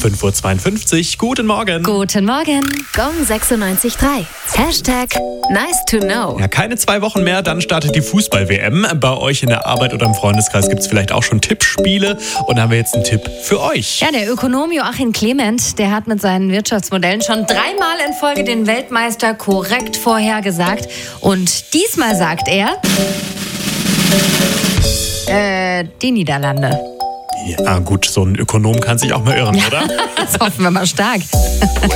5.52 Uhr. Guten Morgen. Guten Morgen. Gong 96.3. Hashtag nice to know. Ja, keine 2 Wochen mehr, dann startet die Fußball-WM. Bei euch in der Arbeit oder im Freundeskreis gibt es vielleicht auch schon Tippspiele. Und da haben wir jetzt einen Tipp für euch. Ja, der Ökonom Joachim Clement, der hat mit seinen Wirtschaftsmodellen schon 3-mal in Folge den Weltmeister korrekt vorhergesagt. Und diesmal sagt er, die Niederlande. Ja, gut, so ein Ökonom kann sich auch mal irren, oder? Das hoffen wir mal stark.